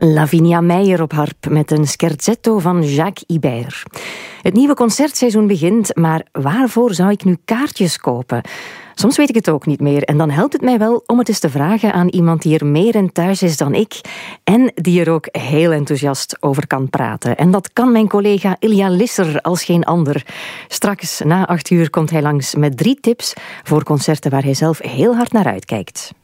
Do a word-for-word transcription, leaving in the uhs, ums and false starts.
Lavinia Meijer op harp met een scherzetto van Jacques Ibert. Het nieuwe concertseizoen begint, maar waarvoor zou ik nu kaartjes kopen? Soms weet ik het ook niet meer en dan helpt het mij wel om het eens te vragen aan iemand die er meer in thuis is dan ik en die er ook heel enthousiast over kan praten. En dat kan mijn collega Ilja Lisser als geen ander. Straks na acht uur komt hij langs met drie tips voor concerten waar hij zelf heel hard naar uitkijkt.